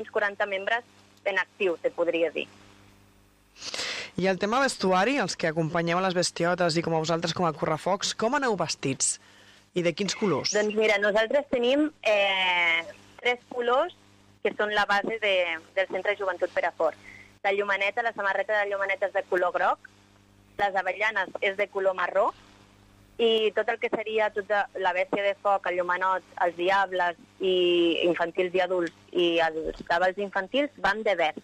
uns 40 membres en actiu, te podria dir. I el tema vestuari, els que acompanyeu a les bestiotes i com a vosaltres com a correfocs, com aneu vestits? I de quins colors? Doncs mira, nosaltres tenim 3 colors que són la base del Centre de Joventut Perafort. La llumaneta, la samarreta de llumaneta és de color groc, les avellanes és de color marró, i tot el que seria tota la bèstia de foc, el llumenot, els diables, i infantils i adults, i els cabals infantils van de verd.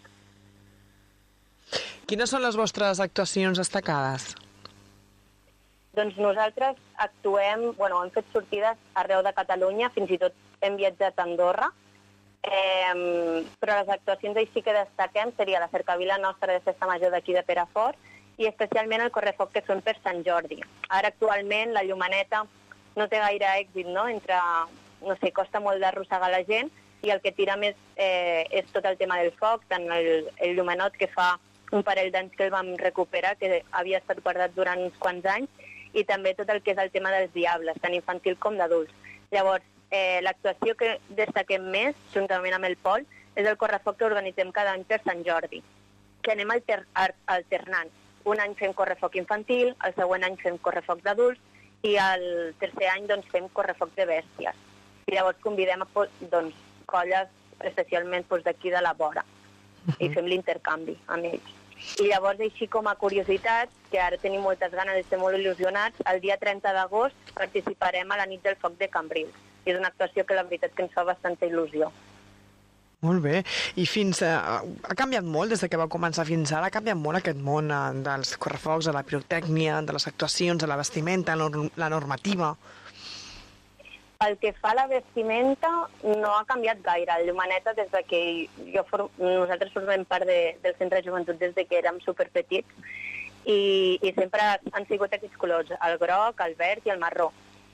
Quines són les vostres actuacions destacades? Doncs nosaltres actuem, hem fet sortides arreu de Catalunya, fins i tot hem viatjat a Andorra, però les actuacions així que destaquem seria la cercavila nostra de Festa Major d'aquí de Perafort i especialment el correfoc que són per Sant Jordi. Ara actualment la llumaneta no té gaire èxit, no? Costa molt d'arrossegar la gent i el que tira més és tot el tema del foc, tant el llumenot que fa un parell d'anys que el vam recuperar, que havia estat guardat durant uns quants anys, i també tot el que és el tema dels diables, tant infantil com d'adults. Llavors, l'actuació que destaquem més, juntament amb el Pol, és el correfoc que organitzem cada any per Sant Jordi, que anem alternant. Un any fem correfoc infantil, el següent any fem correfoc d'adults i el tercer any fem correfoc de bèsties. I llavors convidem colles especialment d'aquí de la vora i fem l'intercanvi amb ells. I llavors, així com a curiositat, que ara tenim moltes ganes de ser molt il·lusionats, el dia 30 d'agost participarem a la nit del foc de Cambrils. És una actuació que la veritat que ens fa bastanta il·lusió. Molt bé. I ha canviat molt des que va començar fins ara? Ha canviat molt aquest món dels correfocs, de la pirotècnia, de les actuacions, de la vestimenta, la normativa? Pel que fa a la vestimenta, no ha canviat gaire. El llumaneta, des de que nosaltres formem part del Centre de Joventut des de que érem superpetits, i sempre han sigut aquests colors, el groc, el verd i el marró.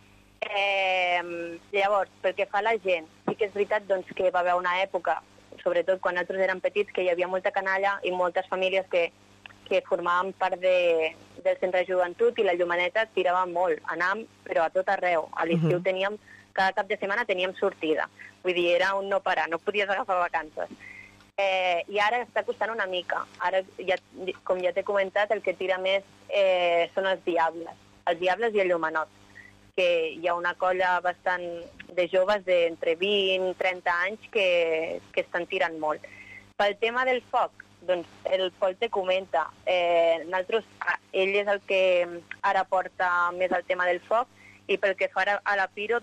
Llavors, pel que fa a la gent, sí que és veritat que va haver una època, sobretot quan nosaltres érem petits, que hi havia molta canalla i moltes famílies que formaven part del Centre de Joventut i la llumaneta tirava molt, anàvem però a tot arreu. A l'estiu cada cap de setmana teníem sortida, vull dir, era un no parar, no podies agafar vacances. I ara està costant una mica. Ara, com ja t'he comentat, el que tira més són els diables i el llumenot, que hi ha una colla bastant de joves d'entre 20 i 30 anys que estan tirant molt. Pel tema del foc, el Pol te comenta, ell és el que ara porta més el tema del foc, i pel que fa a la piro,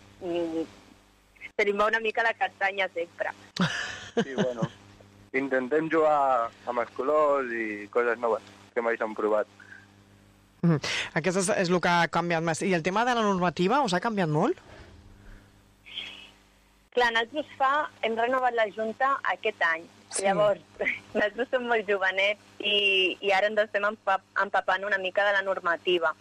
tenim una mica la castanya sempre. Sí, intentem jugar amb els colors i coses noves que mai s'han provat. Aquest és el que ha canviat més. I el tema de la normativa us ha canviat molt? Clar, nosaltres hem renovat la Junta aquest any. Sí. Llavors, nosaltres som molt jovenets i ara ens estem empapant una mica de la normativa.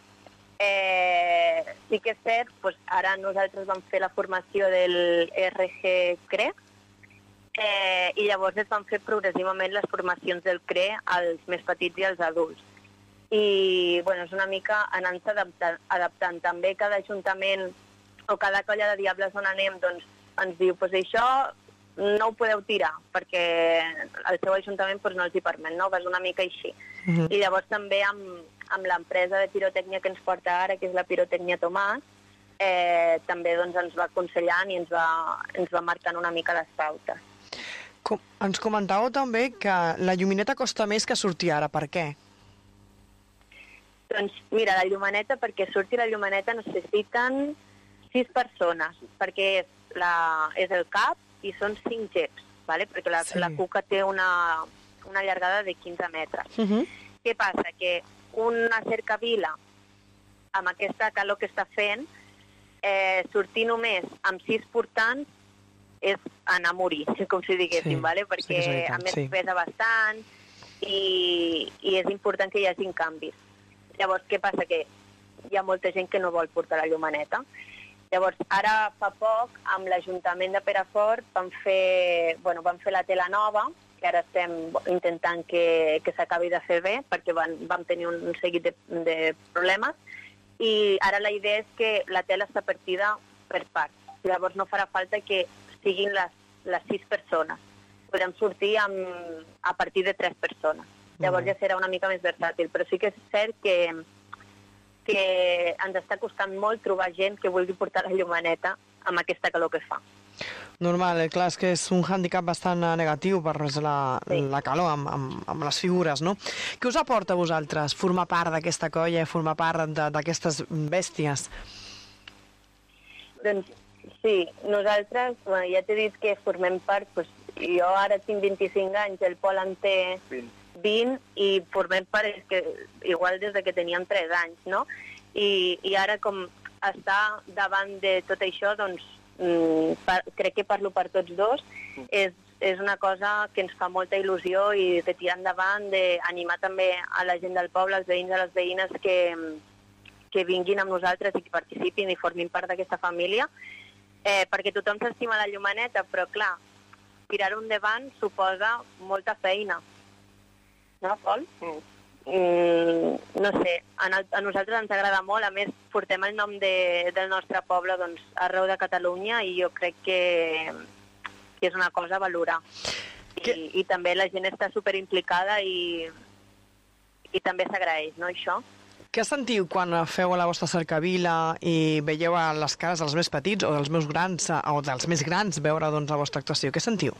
Sí que és cert, ara nosaltres vam fer la formació del RG CRE i llavors es van fer progressivament les formacions del CRE als més petits i als adults. I és una mica anant-se adaptant. També cada ajuntament o cada colla de diables on anem ens diu això no ho podeu tirar perquè el seu ajuntament no els hi permet, no? És una mica així. I llavors també amb l'empresa de pirotècnia que ens porta ara, que és la Pirotècnia Tomàs, també ens va aconsellant i ens va marcant una mica les pautes. Ens comentàveu també que la llumineta costa més que sortir ara. Per què? Doncs mira, la llumaneta, perquè surti la llumaneta necessiten 6 persones, perquè és el cap i són 5 geps, perquè la cuca té una llargada de 15 metres. Què passa? Que una cercavila, amb aquesta calor que està fent, sortir només amb 6 portants és anar a morir, com si diguéssim, perquè a més pesa bastant i és important que hi hagin canvis. Llavors, què passa? Que hi ha molta gent que no vol portar la llumaneta. Llavors, ara fa poc, amb l'Ajuntament de Perafort, vam fer la tela nova, que ara estem intentant que s'acabi de fer bé, perquè vam tenir un seguit de problemes, i ara la idea és que la tela està partida per parts. Llavors no farà falta que siguin les 6 persones. podem sortir a partir de 3 persones. Llavors ja serà una mica més versàtil, però sí que és cert que ens està costant molt trobar gent que vulgui portar la llumeneta amb aquesta calor que fa. Normal, clar, és que és un hàndicap bastant negatiu per la calor amb les figures, no? Què us aporta a vosaltres formar part d'aquesta colla, formar part d'aquestes bèsties? Doncs sí, nosaltres, ja t'he dit que formem part, jo ara tinc 25 anys, el Pol en té 20 i formem part igual des de que teníem 3 anys, no? I ara com estar davant de tot això, doncs crec que parlo per tots dos, és una cosa que ens fa molta il·lusió i de tirar endavant, d'animar també a la gent del poble, als veïns i a les veïnes que vinguin amb nosaltres i que participin i formin part d'aquesta família, perquè tothom s'estima la llumeneta, però clar, tirar-ho endavant suposa molta feina. No, Pol? No sé, a nosaltres ens agrada molt, a més portem el nom del nostre poble arreu de Catalunya i jo crec que és una cosa a valorar. I també la gent està superimplicada i també s'agraeix, no, això? Què sentiu quan feu la vostra cercavila i veieu a les cares dels més petits o dels més grans veure la vostra actuació? Què sentiu?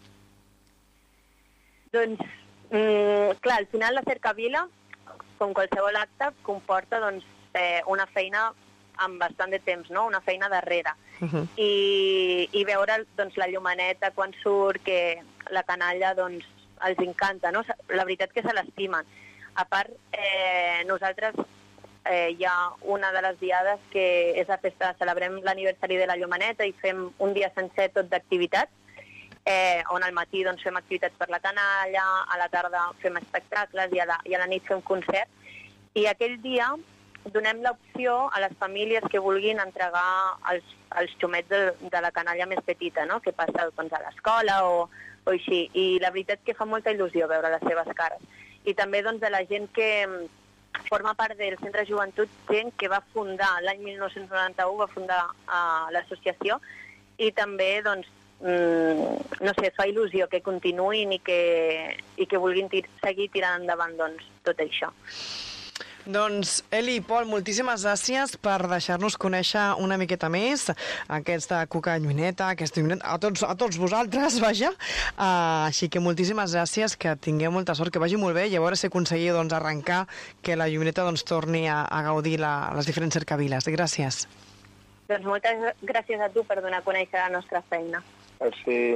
Doncs clar, al final la cercavila, com qualsevol acte, comporta una feina amb bastant de temps, no? Una feina darrere. I veure la llumeneta quan surt, que la canalla els encanta, no? La veritat que se l'estimen. A part, nosaltres hi ha una de les diades que és la festa, celebrem l'aniversari de la llumeneta i fem un dia sencer tot d'activitats, on al matí fem activitats per la canalla, a la tarda fem espectacles i a la nit fem concert. I aquell dia donem l'opció a les famílies que vulguin entregar els xumets de la canalla més petita, no? Que passa a l'escola o així. I la veritat que fa molta il·lusió veure les seves cares. I també de la gent que forma part del Centre de Joventut, gent que va fundar l'any 1991, va fundar l'associació i també no sé, fa il·lusió que continuïn i que vulguin seguir tirant endavant tot això. Doncs, Eli i Pol, moltíssimes gràcies per deixar-nos conèixer una miqueta més aquesta cuca llumeneta, a tots vosaltres, vaja. Així que moltíssimes gràcies, que tingueu molta sort, que vagi molt bé i a veure si aconseguiu arrencar que la llumeneta torni a gaudir les diferents cercaviles. Gràcies. Doncs moltes gràcies a tu per donar a conèixer la nostra feina. Merci.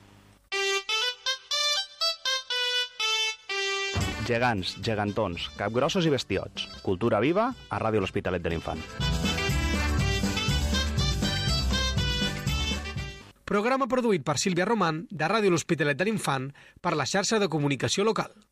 Gegants, gegantons, capgrossos i bestiots. Cultura viva a Ràdio L'Hospitalet de l'Infant. Programa produït per Sílvia Román de Ràdio L'Hospitalet de l'Infant per la xarxa de comunicació local.